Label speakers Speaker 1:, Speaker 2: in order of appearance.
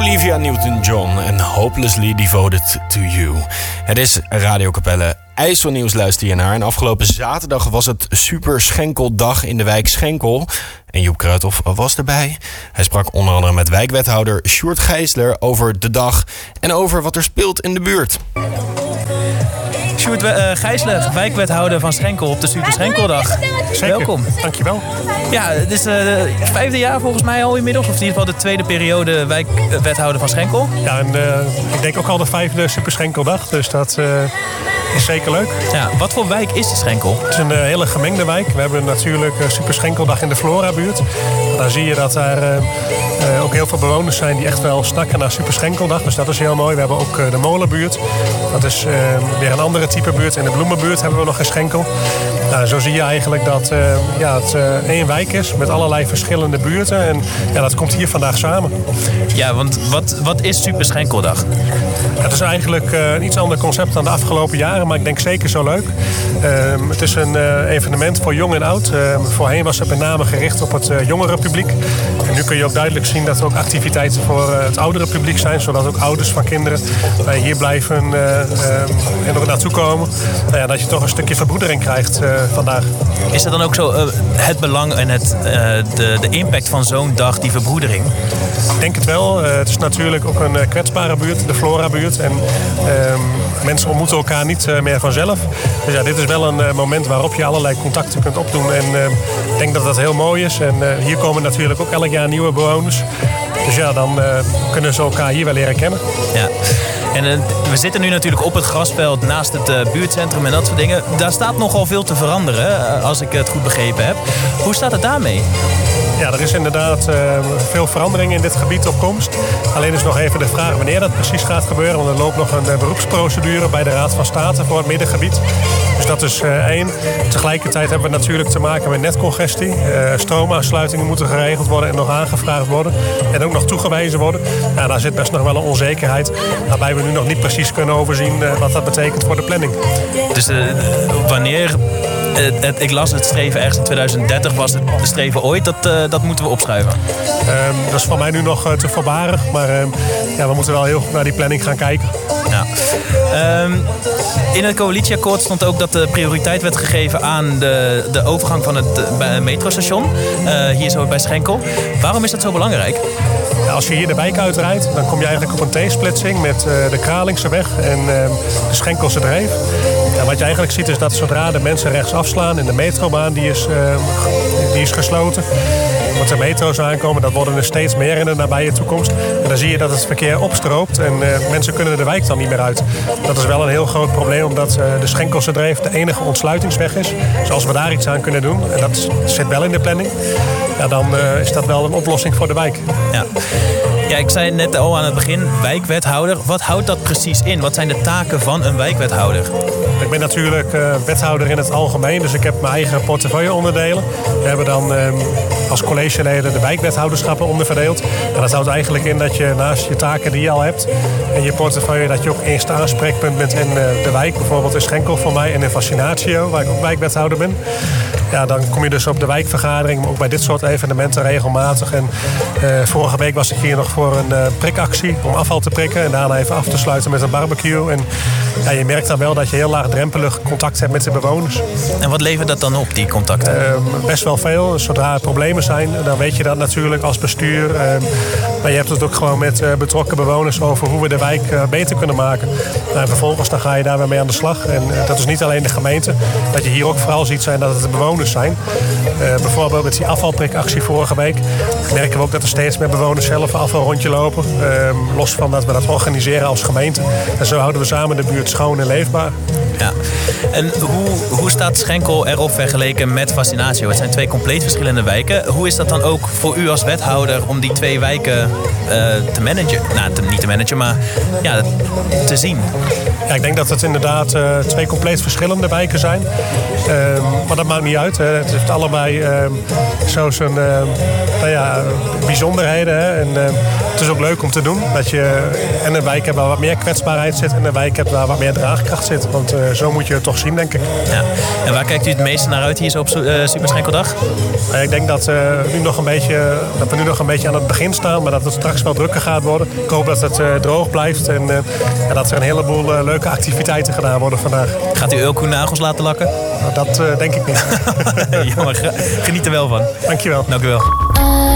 Speaker 1: Olivia Newton-John en Hopelessly Devoted to You. Het is Radio Capelle IJsselnieuws, luister je naar. En afgelopen zaterdag was het Super Schenkeldag in de wijk Schenkel. En Joep Kruithof was erbij. Hij sprak onder andere met wijkwethouder Sjoerd Gijsler over de dag en over wat er speelt in de buurt.
Speaker 2: Sjoerd Gijsler, wijkwethouder van Schenkel op de Super Schenkeldag.
Speaker 3: Zeker.
Speaker 2: Welkom.
Speaker 3: Dankjewel.
Speaker 2: Ja, het is het 5e jaar volgens mij al inmiddels. Of in ieder geval de tweede periode wijkwethouder van Schenkel.
Speaker 3: Ja, en ik denk ook al de 5e Super Schenkeldag. Dus dat is zeker leuk.
Speaker 2: Ja, wat voor wijk is Schenkel?
Speaker 3: Het is een hele gemengde wijk. We hebben natuurlijk Super Schenkeldag in de Flora-buurt. Dan zie je dat daar ook heel veel bewoners zijn die echt wel snakken naar Super Schenkeldag. Dus dat is heel mooi. We hebben ook de Molenbuurt. Dat is weer een andere type buurt. In de Bloemenbuurt hebben we nog een Schenkel. Zo zie je eigenlijk dat het één wijk is met allerlei verschillende buurten. En ja, dat komt hier vandaag samen.
Speaker 2: Ja, want wat is Super Schenkeldag?
Speaker 3: Het is eigenlijk een iets ander concept dan de afgelopen jaren, maar ik denk zeker zo leuk. Het is een evenement voor jong en oud. Voorheen was het met name gericht op het jongere publiek. En nu kun je ook duidelijk zien dat er ook activiteiten voor het oudere publiek zijn, zodat ook ouders van kinderen hier blijven en er naartoe komen. Nou ja, dat je toch een stukje verbroedering krijgt vandaag.
Speaker 2: Is dat dan ook zo het belang en de impact van zo'n dag, die verbroedering?
Speaker 3: Ik denk het wel. Het is natuurlijk ook een kwetsbare buurt, de Flora-buurt. En mensen ontmoeten elkaar niet meer vanzelf. Dus ja, dit is wel een moment waarop je allerlei contacten kunt opdoen. En ik denk dat dat heel mooi is. En hier komen natuurlijk ook elk jaar nieuwe bewoners. Dus ja, dan kunnen ze elkaar hier wel leren kennen.
Speaker 2: Ja. En we zitten nu natuurlijk op het grasveld naast het buurtcentrum en dat soort dingen. Daar staat nogal veel te veranderen, als ik het goed begrepen heb. Hoe staat het daarmee?
Speaker 3: Ja, er is inderdaad veel verandering in dit gebied op komst. Alleen is nog even de vraag wanneer dat precies gaat gebeuren. Want er loopt nog een beroepsprocedure bij de Raad van State voor het middengebied. Dus dat is één. Tegelijkertijd hebben we natuurlijk te maken met netcongestie. Stroomaansluitingen moeten geregeld worden en nog aangevraagd worden. En ook nog toegewezen worden. Ja, daar zit best nog wel een onzekerheid. Waarbij we nu nog niet precies kunnen overzien wat dat betekent voor de planning.
Speaker 2: Dus wanneer... ik las het streven ergens in 2030 was het streven ooit. Dat moeten we opschuiven.
Speaker 3: Dat is voor mij nu nog te voorbarig. Maar we moeten wel heel goed naar die planning gaan kijken.
Speaker 2: Ja. In het coalitieakkoord stond ook dat de prioriteit werd gegeven aan de overgang van het metrostation. Hier zo bij Schenkel. Waarom is dat zo belangrijk?
Speaker 3: Ja, als je hier de wijk uitrijdt, dan kom je eigenlijk op een T-splitsing met de Kralingseweg en de Schenkelse Dreef. Ja, wat je eigenlijk ziet is dat zodra de mensen rechts afslaan en de metrobaan die is gesloten, want de metro's aankomen, dat worden er steeds meer in de nabije toekomst. En dan zie je dat het verkeer opstroopt en mensen kunnen de wijk dan niet meer uit. Dat is wel een heel groot probleem, omdat de Schenkelse Dreef de enige ontsluitingsweg is. Dus als we daar iets aan kunnen doen, en dat zit wel in de planning, ja, dan is dat wel een oplossing voor de wijk.
Speaker 2: Ja. Ja, ik zei net al aan het begin, wijkwethouder. Wat houdt dat precies in? Wat zijn de taken van een wijkwethouder?
Speaker 3: Ik ben natuurlijk wethouder in het algemeen, dus ik heb mijn eigen portefeuilleonderdelen. We hebben dan als collegeleden de wijkwethouderschappen onderverdeeld. En dat houdt eigenlijk in dat je naast je taken die je al hebt en je portefeuille, dat je ook eerste aanspreekpunt bent in de wijk. Bijvoorbeeld in Schenkel voor mij en in Fascinatio, waar ik ook wijkwethouder ben. Ja, dan kom je dus op de wijkvergadering, maar ook bij dit soort evenementen regelmatig. En vorige week was ik hier nog voor een prikactie om afval te prikken en daarna even af te sluiten met een barbecue. En ja, je merkt dan wel dat je heel laagdrempelig contact hebt met de bewoners.
Speaker 2: En wat levert dat dan op, die contacten?
Speaker 3: Best wel veel. Zodra er problemen zijn, dan weet je dat natuurlijk als bestuur. Maar je hebt het ook gewoon met betrokken bewoners over hoe we de wijk beter kunnen maken. En vervolgens dan ga je daar weer mee aan de slag. En dat is niet alleen de gemeente. Wat je hier ook vooral ziet zijn dat het de bewoners zijn. Bijvoorbeeld met die afvalprikactie vorige week merken we ook dat er steeds meer bewoners zelf een afvalrondje lopen. Los van dat we dat organiseren als gemeente. En zo houden we samen de buurt schoon en leefbaar.
Speaker 2: Ja. En hoe staat Schenkel erop vergeleken met Fascinatio? Het zijn twee compleet verschillende wijken. Hoe is dat dan ook voor u als wethouder om die twee wijken te managen? Nou, niet te managen, maar ja, te zien.
Speaker 3: Ja, ik denk dat het inderdaad twee compleet verschillende wijken zijn. Maar dat maakt niet uit. Hè. Het heeft allebei zo zijn bijzonderheden. Hè. En het is ook leuk om te doen. Dat je en een wijk hebt waar wat meer kwetsbaarheid zit en een wijk hebt waar wat meer draagkracht zit. Want zo moet je het toch zien, denk ik.
Speaker 2: Ja. En waar kijkt u het meeste naar uit hier zo op Super Schenkeldag?
Speaker 3: Ik denk dat we nu nog een beetje aan het begin staan, maar dat het straks wel drukker gaat worden. Ik hoop dat het droog blijft en dat er een heleboel leuke activiteiten gedaan worden vandaag.
Speaker 2: Gaat u ook uw nagels laten lakken?
Speaker 3: Dat denk ik niet.
Speaker 2: Jammer, geniet er wel van.
Speaker 3: Dankjewel.
Speaker 2: Dank u wel.